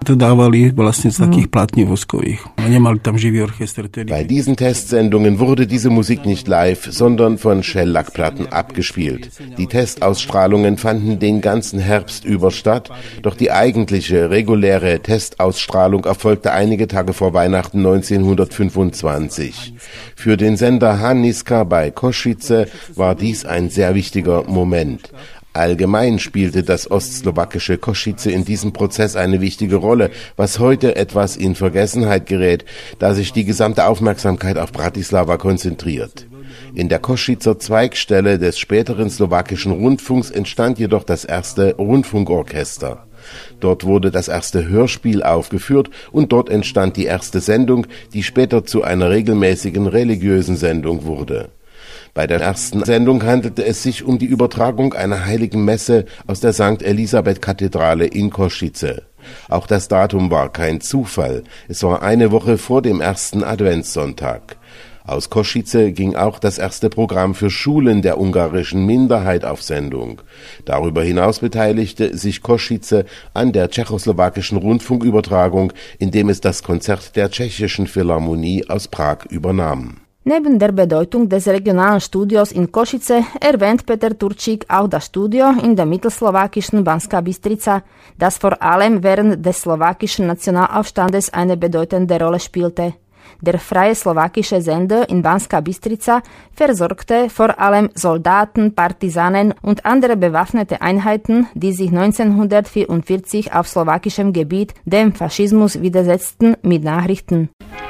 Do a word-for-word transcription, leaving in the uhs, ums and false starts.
To dávali vlastne z takých platní voskových. Nemali tam živý orchester. Bei diesen Testsendungen wurde diese Musik nicht live, sondern von Shellac-Platten abgespielt. Die Testausstrahlungen fanden den ganzen Herbst über statt, doch die eigentliche, reguläre Testausstrahlung erfolgte einige Tage vor Weihnachten neunzehnhundertfünfundzwanzig. Für den Sender Haniska bei Košice war dies ein sehr wichtiger Moment. Allgemein spielte das ostslowakische Košice in diesem Prozess eine wichtige Rolle, was heute etwas in Vergessenheit gerät, da sich die gesamte Aufmerksamkeit auf Bratislava konzentriert. In der Košicer Zweigstelle des späteren slowakischen Rundfunks entstand jedoch das erste Rundfunkorchester. Dort wurde das erste Hörspiel aufgeführt und dort entstand die erste Sendung, die später zu einer regelmäßigen religiösen Sendung wurde. Bei der ersten Sendung handelte es sich um die Übertragung einer heiligen Messe aus der Sankt Elisabeth-Kathedrale in Košice. Auch das Datum war kein Zufall. Es war eine Woche vor dem ersten Adventssonntag. Aus Košice ging auch das erste Programm für Schulen der ungarischen Minderheit auf Sendung. Darüber hinaus beteiligte sich Košice an der tschechoslowakischen Rundfunkübertragung, indem es das Konzert der Tschechischen Philharmonie aus Prag übernahm. Neben der Bedeutung des regionalen Studios in Košice erwähnt Peter Turčík auch das Studio in der mittelslowakischen Banská Bystrica, das vor allem während des slowakischen Nationalaufstandes eine bedeutende Rolle spielte. Der freie slowakische Sender in Banská Bystrica versorgte vor allem Soldaten, Partisanen und andere bewaffnete Einheiten, die sich neunzehnhundertvierundvierzig auf slowakischem Gebiet dem Faschismus widersetzten, mit Nachrichten.